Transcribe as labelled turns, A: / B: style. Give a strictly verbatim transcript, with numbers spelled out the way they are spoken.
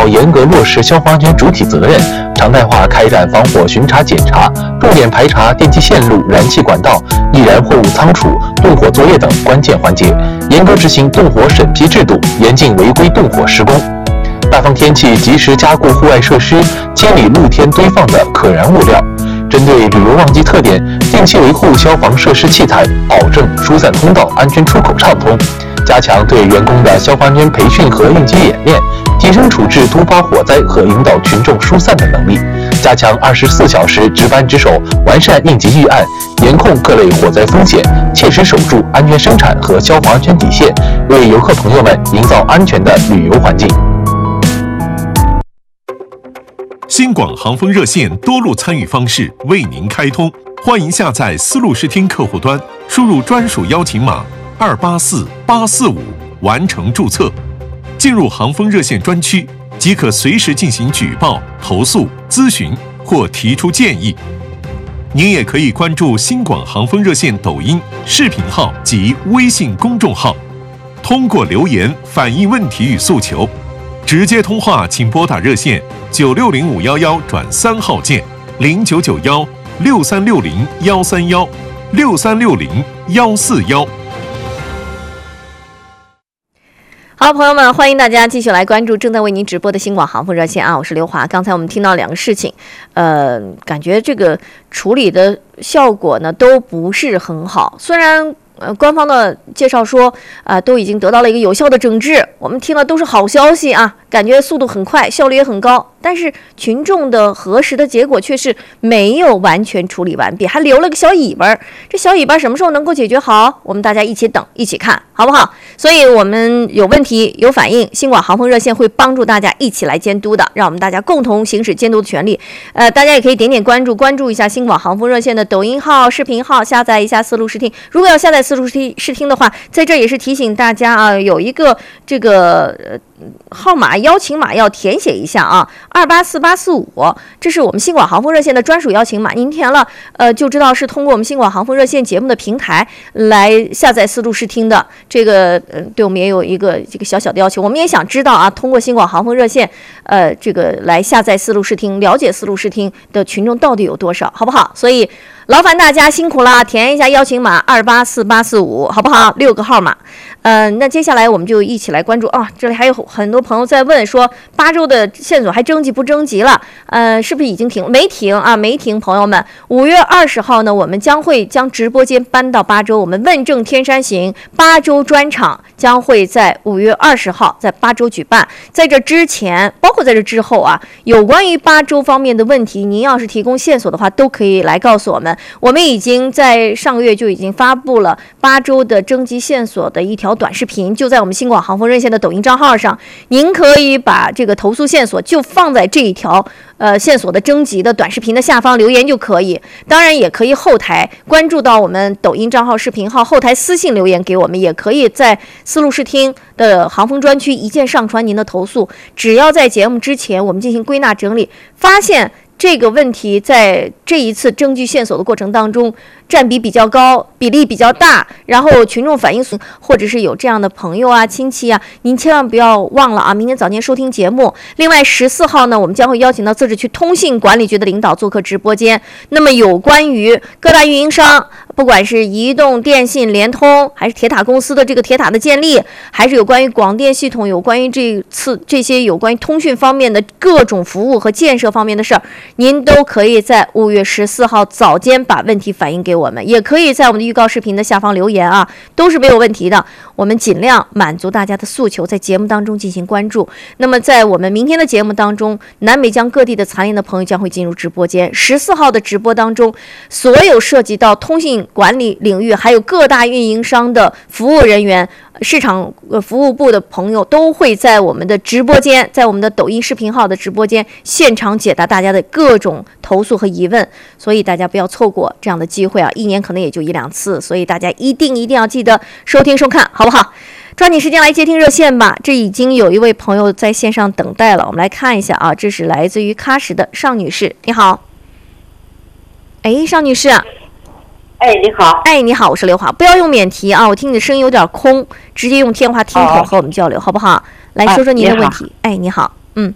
A: 要严格落实消防安全主体责任，常态化开展防火巡查检查，重点排查电气线路、燃气管道、易燃货物仓储、动火作业等关键环节，严格执行动火审批制度，严禁违规动火施工。大风天气及时加固户外设施，清理露天堆放的可燃物料。针对旅游旺季特点，定期维护消防设施器材，保证疏散通道安全出口畅通。加强对员工的消防安全培训和应急演练，提升处置突发火灾和引导群众疏散的能力。加强二十四小时值班值守，完善应急预案，严控各类火灾风险，切实守住安全生产和消防安全底线，为游客朋友们营造安全的旅游环境。
B: 新广航风热线多路参与方式为您开通，欢迎下载丝路视听客户端，输入专属邀请码二八四八四五完成注册，进入航风热线专区即可随时进行举报、投诉、咨询或提出建议。您也可以关注新广航风热线抖音、视频号及微信公众号，通过留言反映问题与诉求。直接通话请拨打热线九六零五幺幺转三号键零九九幺六三六零幺三幺六三六零幺四幺。
C: 好，朋友们，欢迎大家继续来关注正在为您直播的新广航风热线啊，我是刘华。刚才我们听到两个事情，呃，感觉这个处理的效果呢都不是很好，虽然。呃，官方的介绍说，啊、呃，都已经得到了一个有效的整治，我们听了都是好消息啊，感觉速度很快，效率也很高。但是群众的核实的结果却是没有完全处理完毕，还留了个小尾巴。这小尾巴什么时候能够解决好？我们大家一起等，一起看，好不好？所以我们有问题有反应，新广航风热线会帮助大家一起来监督的，让我们大家共同行使监督的权利。呃，大家也可以点点关注，关注一下新广航风热线的抖音号、视频号，下载一下丝路视听。如果要下载丝路视听的话，在这也是提醒大家啊，有一个这个呃号码邀请码要填写一下啊，二八四八四五，这是我们新广航风热线的专属邀请码。您填了，呃，就知道是通过我们新广航风热线节目的平台来下载丝路视听的。这个呃，对我们也有一个这个小小的要求，我们也想知道啊，通过新广航风热线，呃，这个来下载丝路视听，了解丝路视听的群众到底有多少，好不好？所以劳烦大家辛苦啦，填一下邀请码二八四八四五，好不好？六个号码。呃，那接下来我们就一起来关注啊，这里还有很多朋友在问说，八州的线索还征集不征集了？呃，是不是已经停？没停啊，没停，朋友们。五月二十号呢，我们将会将直播间搬到八州，我们问政天山行八州专场将会在五月二十号在八州举办。在这之前，包括在这之后啊，有关于八州方面的问题，您要是提供线索的话，都可以来告诉我们。我们已经在上个月就已经发布了八州的征集线索的一条短视频，就在我们新广航风热线的抖音账号上，您可以把这个投诉线索就放在这一条呃线索的征集的短视频的下方留言就可以。当然也可以后台关注到我们抖音账号、视频号，后台私信留言给我们，也可以在丝路视听的航风专区一键上传您的投诉。只要在节目之前我们进行归纳整理，发现这个问题在这一次征集线索的过程当中占比比较高，比例比较大，然后群众反映，或者是有这样的朋友啊、亲戚啊，您千万不要忘了啊！明天早间收听节目。另外十四号呢，我们将会邀请到自治区通信管理局的领导做客直播间。那么有关于各大运营商，不管是移动、电信、联通，还是铁塔公司的这个铁塔的建立，还是有关于广电系统，有关于这次这些有关于通讯方面的各种服务和建设方面的事儿，您都可以在五月十四号早间把问题反映给我们，也可以在我们的预告视频的下方留言啊，都是没有问题的。我们尽量满足大家的诉求，在节目当中进行关注。那么在我们明天的节目当中，南北疆各地的残联的朋友将会进入直播间。十四号的直播当中，所有涉及到通信管理领域，还有各大运营商的服务人员、市场服务部的朋友都会在我们的直播间，在我们的抖音视频号的直播间现场解答大家的各种投诉和疑问，所以大家不要错过这样的机会啊！一年可能也就一两次，所以大家一定一定要记得收听收看，好不好？抓紧时间来接听热线吧。这已经有一位朋友在线上等待了，我们来看一下啊，这是来自于喀什的尚女士，你好。哎，尚女士。
D: 哎，你好。
C: 哎，你好，我是刘华。不要用免提啊，我听你的声音有点空，直接用电话听筒和我们交流，哦、好不好？来说说您的问题。哎，你好。